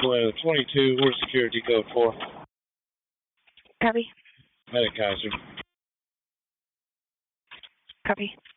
Well, 22, where's security code for? Copy. Medic Kaiser. Copy.